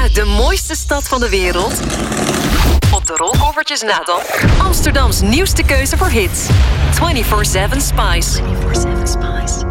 Uit de mooiste stad van de wereld. Op de rolkoffertjes na dan. Amsterdams nieuwste keuze voor hits. 24/7 Spice. 24/7 Spice.